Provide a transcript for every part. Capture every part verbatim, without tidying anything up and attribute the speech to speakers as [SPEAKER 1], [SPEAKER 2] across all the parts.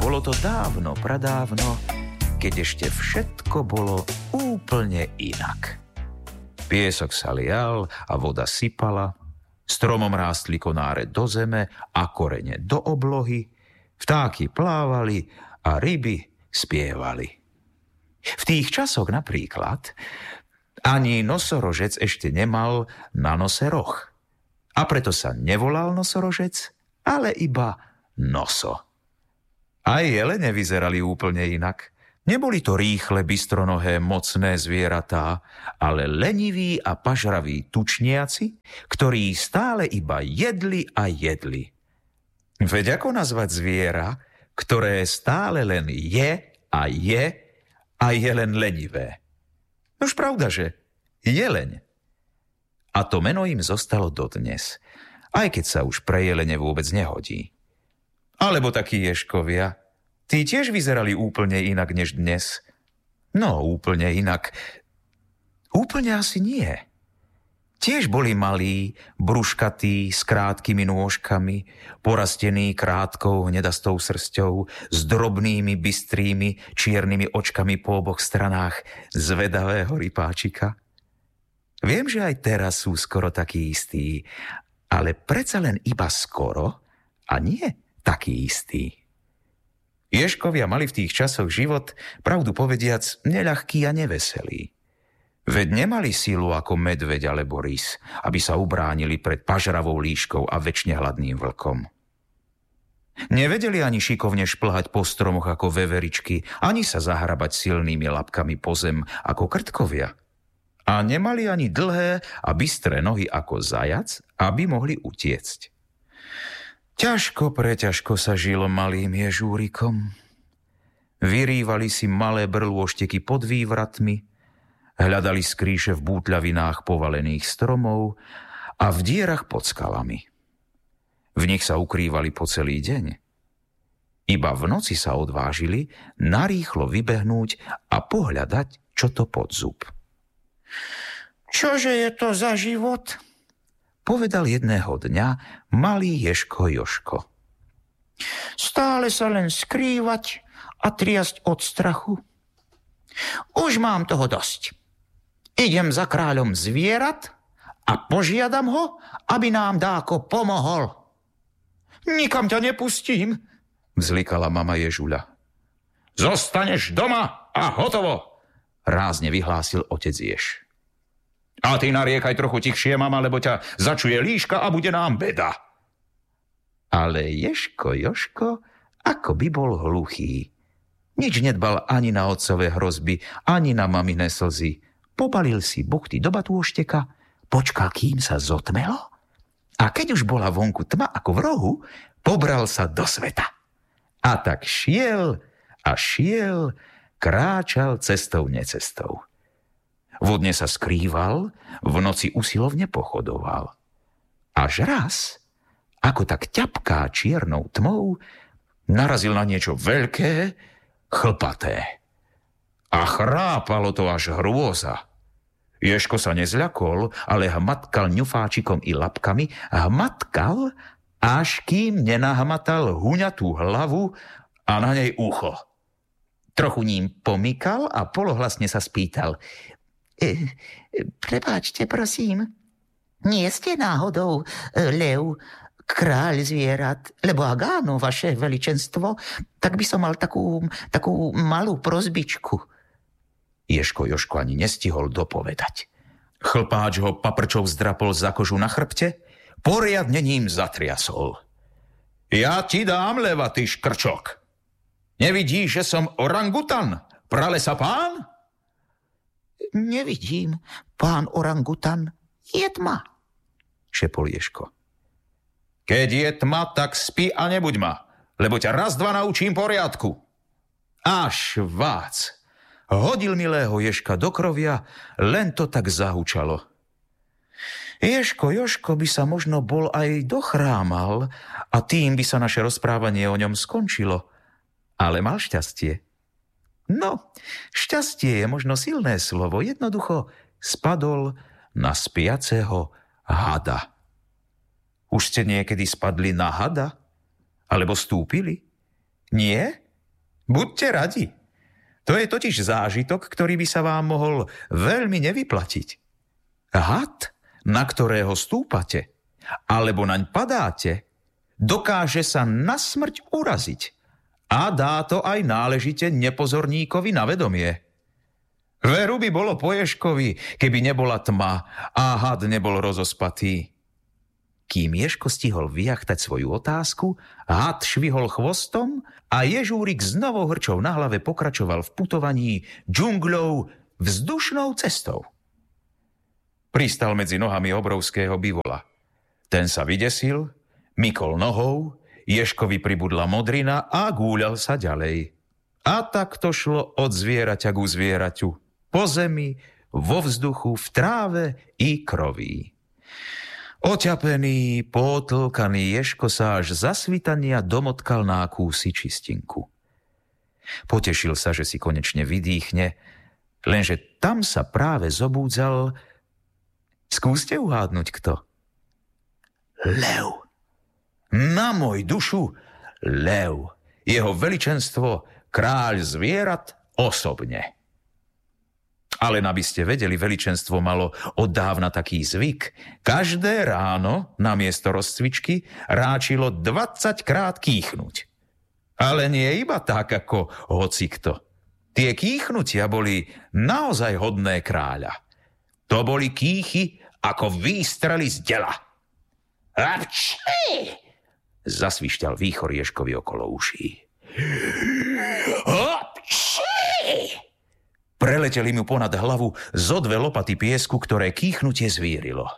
[SPEAKER 1] bolo to dávno, pradávno, keď ešte všetko bolo úplne inak. Piesok sa lial a voda sypala, stromom rástli konáre do zeme a korene do oblohy, vtáky plávali a ryby spievali. V tých časoch napríklad ani nosorožec ešte nemal na nose roh. A preto sa nevolal nosorožec, ale iba noso. Aj jelene vyzerali úplne inak. Neboli to rýchle, bystronohé, mocné zvieratá, ale leniví a pažraví tučniaci, ktorí stále iba jedli a jedli. Veď ako nazvať zviera, ktoré stále len je a je a je len lenivé? Nož pravda, že jeleň. A to meno im zostalo dodnes, aj keď sa už pre jelene vôbec nehodí. Alebo takí ježkovia. Tí tiež vyzerali úplne inak než dnes. No, úplne inak. Úplne asi nie. Tiež boli malí, bruškatí, s krátkými nôžkami, porastení krátkou hnedastou srsťou, s drobnými, bystrými, čiernymi očkami po oboch stranách zvedavého rypáčika. Viem, že aj teraz sú skoro takí istí, ale predsa len iba skoro a nie takí istí. Ježkovia mali v tých časoch život, pravdu povediac, neľahký a neveselý. Veď nemali silu ako medveď alebo rys, aby sa ubránili pred pažravou líškou a večne hladným vlkom. Nevedeli ani šikovne šplhať po stromoch ako veveričky, ani sa zahrabať silnými labkami po zem ako krtkovia. A nemali ani dlhé a bystré nohy ako zajac, aby mohli utiecť. Ťažko, preťažko sa žilo malým ježúrikom. Vyrývali si malé brlôšteky pod vývratmi, hľadali skrýše v bútľavinách povalených stromov a v dierach pod skalami. V nich sa ukrývali po celý deň. Iba v noci sa odvážili narýchlo vybehnúť a pohľadať, čo to pod zub.
[SPEAKER 2] Čože je to za život?
[SPEAKER 1] Povedal jedného dňa malý ježko Jožko.
[SPEAKER 2] Stále sa len skrývať a triasť od strachu. Už mám toho dosť. Idem za kráľom zvierat a požiadam ho, aby nám dáko pomohol. Nikam ťa nepustím,
[SPEAKER 1] vzlikala mama ježuľa.
[SPEAKER 3] Zostaneš doma a hotovo,
[SPEAKER 1] rázne vyhlásil otec jež.
[SPEAKER 3] A ty nariekaj trochu tichšie, mama, lebo ťa začuje líška a bude nám beda.
[SPEAKER 1] Ale ježko Jožko ako by bol hluchý. Nič nedbal ani na otcové hrozby, ani na maminé slzy. Pobalil si buchty do batôšteka, počkal, kým sa zotmelo, a keď už bola vonku tma ako v rohu, pobral sa do sveta. A tak šiel a šiel, kráčal cestou necestou. Vodne sa skrýval, v noci usilovne pochodoval. Až raz, ako tak ťapká čiernou tmou, narazil na niečo veľké, chlpaté. A chrápalo to až hrôza. Ježko sa nezľakol, ale hmatkal ňufáčikom i labkami, hmatkal, až kým nenahmatal huňatú hlavu a na nej ucho. Trochu ním pomykal a polohlasne sa spýtal.
[SPEAKER 2] E, prepáčte, prosím, nie ste náhodou e, lev, kráľ zvierat, lebo ak áno, vaše veličenstvo, tak by som mal takú, takú malú prosbičku.
[SPEAKER 1] Ježko Jožko ani nestihol dopovedať. Chlpáč ho paprčov zdrapol za kožu na chrbte, poriadne ním zatriasol.
[SPEAKER 3] Ja ti dám leva, ty škrčok. Nevidíš, že som orangutan, pralesa pán?
[SPEAKER 2] Nevidím, pán orangutan, je tma,
[SPEAKER 1] šepol Ježko.
[SPEAKER 3] Keď je tma, tak spí a nebuď ma, lebo ťa raz dva naučím poriadku.
[SPEAKER 1] Až vác. Hodil milého Ježka do krovia, len to tak zahučalo. Ježko Jožko by sa možno bol aj dochrámal a tým by sa naše rozprávanie o ňom skončilo. Ale mal šťastie. No, šťastie je možno silné slovo. Jednoducho spadol na spiaceho hada. Už ste niekedy spadli na hada? Alebo stúpili? Nie? Buďte radi. To je totiž zážitok, ktorý by sa vám mohol veľmi nevyplatiť. Had, na ktorého stúpate, alebo naň padáte, dokáže sa na smrť uraziť a dá to aj náležite nepozorníkovi na vedomie. Veru by bolo po Ježkovi, keby nebola tma a had nebol rozospatý. Kým Ježko stihol vyjachtať svoju otázku, had švihol chvostom a Ježúrik s novou hrčou na hlave pokračoval v putovaní džungľou vzdušnou cestou. Pristal medzi nohami obrovského bivola. Ten sa vydesil, mykol nohou, Ježkovi pribudla modrina a gúľal sa ďalej. A tak to šlo od zvieraťa ku zvieraťu, po zemi, vo vzduchu, v tráve i kroví. Oťapený, potlkaný Ježko sa až za svitania domotkal na akúsi čistinku. Potešil sa, že si konečne vydýchne, lenže tam sa práve zobúdzal. Skúste uhádnuť, kto? Lev. Na môj dušu, lev. Jeho veličenstvo, kráľ zvierat, osobne. Ale aby ste vedeli, veličenstvo malo od dávna taký zvyk. Každé ráno namiesto rozcvičky ráčilo dvadsaťkrát kýchnuť. Ale nie iba tak, ako hocikto. Tie kýchnutia boli naozaj hodné kráľa. To boli kýchy ako výstrely z dela. Apči! Zasvišťal výchor Ježkovi okolo uší. Apči! Preleteli mu ponad hlavu zo dve lopaty piesku, ktoré kýchnutie zvírilo.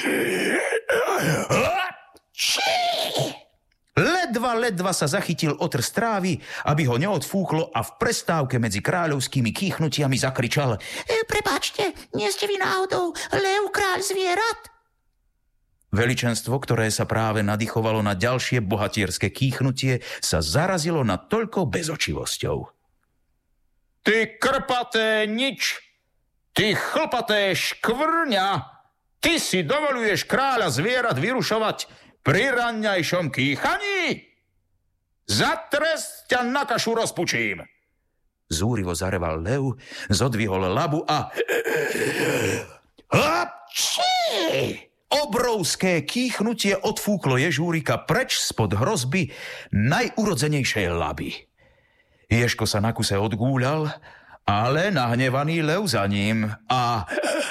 [SPEAKER 1] Ledva, ledva sa zachytil otr strávy, aby ho neodfúchlo a v prestávke medzi kráľovskými kýchnutiami zakričal:
[SPEAKER 2] E, prepáčte, nie ste vy náhodou lev, kráľ zvierat?
[SPEAKER 1] Veličenstvo, ktoré sa práve nadýchovalo na ďalšie bohatierské kýchnutie, sa zarazilo nad toľkou bezočivosťou. Ty krpaté nič, ty chlpaté škvrňa, ty si dovoluješ kráľa zvierat vyrušovať pri raňajšom kýchaní? Za trest ťa na kašu rozpučím. Zúrivo zareval lev, zodvihol labu a... Hapči! Obrovské kýchnutie odfúklo Ježúrika preč spod hrozby najurodzenejšej laby. Ježko sa na kuse odgúľal, ale nahnevaný lev za ním a...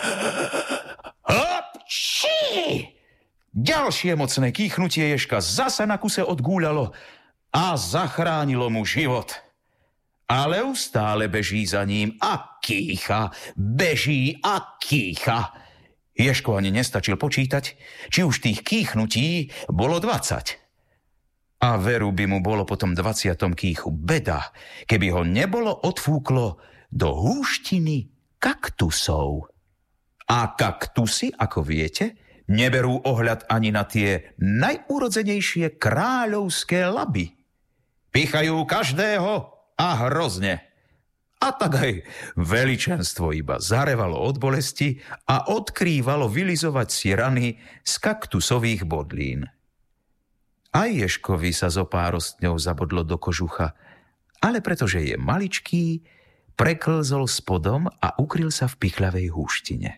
[SPEAKER 1] Hapči! Ďalšie mocné kýchnutie Ježka zasa na kuse odgúľalo a zachránilo mu život. A lev stále beží za ním a kýcha, beží a kýcha. Ježko ani nestačil počítať, či už tých kýchnutí bolo dvadsať. A veru by mu bolo potom dvaciatom kýchu beda, keby ho nebolo odfúklo do húštiny kaktusov. A kaktusy, ako viete, neberú ohľad ani na tie najurodzenejšie kráľovské laby. Pichajú každého a hrozne. A tak aj veličenstvo iba zarevalo od bolesti a odkrývalo vylizovať si rany z kaktusových bodlín. Aj Ježkovi sa zo pár rostňov zabodlo do kožucha, ale pretože je maličký, preklzol spodom a ukryl sa v pichľavej húštine.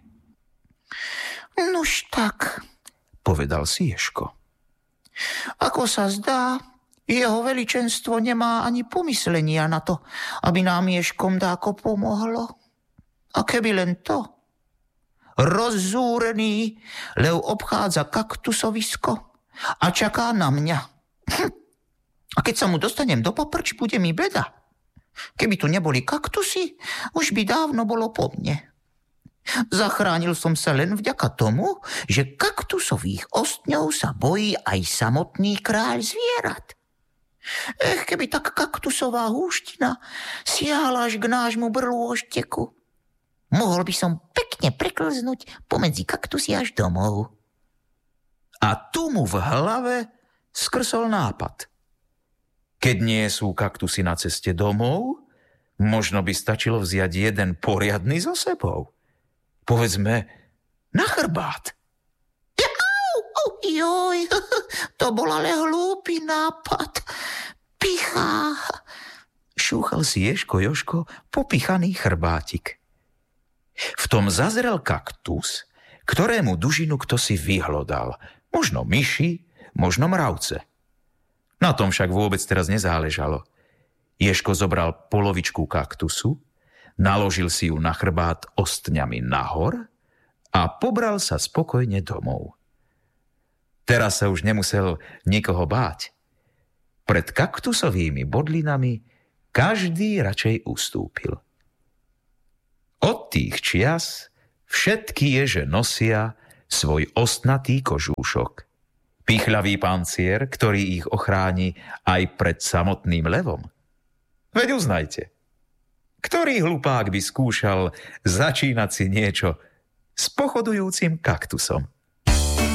[SPEAKER 2] Nuž tak,
[SPEAKER 1] povedal si Ježko.
[SPEAKER 2] Ako sa zdá, jeho veličenstvo nemá ani pomyslenia na to, aby nám Ježkom dáko pomohlo. A keby len to. Rozzúrený lev obchádza kaktusovisko a čaká na mňa. Hm. A keď sa mu dostanem do poprč, bude mi beda. Keby tu neboli kaktusy, už by dávno bolo po mne. Zachránil som sa len vďaka tomu, že kaktusových ostňov sa bojí aj samotný kráľ zvierat. Ech, keby tak kaktusová húština siahla až k nášmu brlôžteku. Mohol by som pekne preklznúť pomedzi kaktusy až domov.
[SPEAKER 1] A tu mu v hlave skrsol nápad. Keď nie sú kaktusy na ceste domov, možno by stačilo vziať jeden poriadny so sebou. Povedzme, na chrbát.
[SPEAKER 2] Jau, joj, to bol ale hlúpy nápad. Pichá.
[SPEAKER 1] počúchal si Ježko Jožko popichaný chrbátik. V tom zazrel kaktus, ktorému dužinu kto si vyhlodal. Možno myši, možno mravce. Na tom však vôbec teraz nezáležalo. Ježko zobral polovičku kaktusu, naložil si ju na chrbát ostňami nahor a pobral sa spokojne domov. Teraz sa už nemusel nikoho báť. Pred kaktusovými bodlinami každý radšej ustúpil. Od tých čias všetky ježe nosia svoj ostnatý kožúšok. Pichľavý pancier, ktorý ich ochráni aj pred samotným levom. Veď uznajte, ktorý hlupák by skúšal začínať si niečo s pochodujúcim kaktusom?